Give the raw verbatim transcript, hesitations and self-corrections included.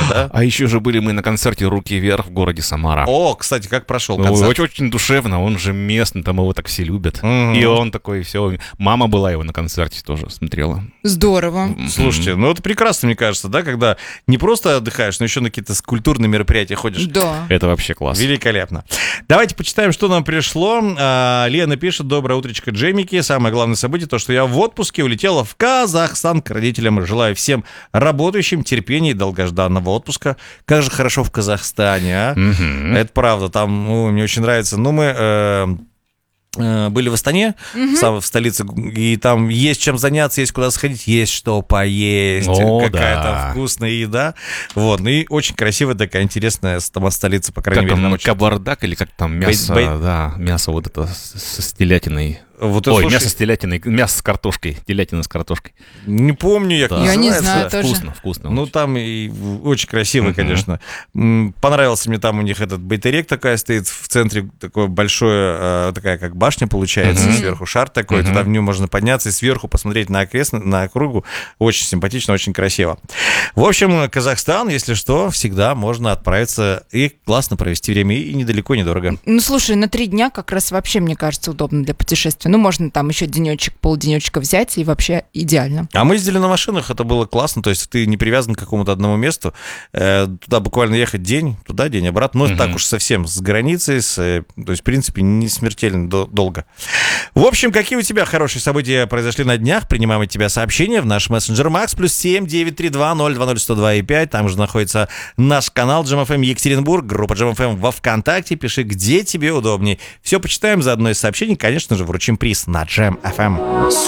да? А еще же были мы на концерте «Руки вверх» в городе Самара. О, кстати, как прошел Ну, концерт? очень, очень душевно, он же местный, там его так все любят. Мгм. И он такой, все. Мама была его на концерте тоже, смотрела. Здорово. Слушайте, ну это прекрасно, мне кажется, да, когда не просто отдыхаешь, но еще на какие-то культурные мероприятия ходишь. Да. Это вообще класс. Великолепно. Давайте почитаем, что нам пришло. А, Лена пишет: доброе утречко, джемики. Самое главное событие, то, что я в отпуске улетела в Казахстан к родителям. Желаю всем работающим терпения и долгожданного отпуска. Как же хорошо в Казахстане, а? Мгм. Это правда, там, ну, мне очень нравится. Ну, мы... э, э, были в Астане, в сам- в столице, и там есть чем заняться, есть куда сходить, есть что поесть, О, какая-то да. вкусная еда. Вот, ну и очень красивая такая интересная сама столица, по крайней Как мере. нам там, очень- кабардак или как там мясо, бей- да, мясо вот это с, с- с телятиной. Вот, Ой, слушай, мясо с телятиной, мясо с картошкой, телятина с картошкой. не помню, я как Да. Я не называется. знаю, тоже. Вкусно, вкусно. Ну, очень. там и очень красиво, Мгм. конечно. М, Понравился мне там у них этот байтерек такая стоит в центре, такое большое, э, такая как башня получается, Мгм. сверху шар такой, Мгм. туда в нее можно подняться и сверху посмотреть на окрест, на округу. Очень симпатично, очень красиво. В общем, Казахстан, если что, всегда можно отправиться и классно провести время, и недалеко, недорого. Ну, слушай, на три дня как раз вообще, мне кажется, удобно для путешествия. Ну, можно там еще денечек, полденечка взять, и вообще идеально. А мы ездили на машинах, это было классно, то есть ты не привязан к какому-то одному месту, э, туда буквально ехать день, туда день, обратно, но Мгм. так уж совсем с границей, с, э, то есть, в принципе, не смертельно до- долго. В общем, какие у тебя хорошие события произошли на днях? Принимаем от тебя сообщения в наш мессенджер Макс, плюс семь девять три два ноль два ноль сто два и пять, там же находится наш канал Джем эф эм Екатеринбург, группа Джем эф эм во ВКонтакте, пиши, где тебе удобнее. Все почитаем, заодно из сообщений, конечно же, вручим приз на Джем эф эм.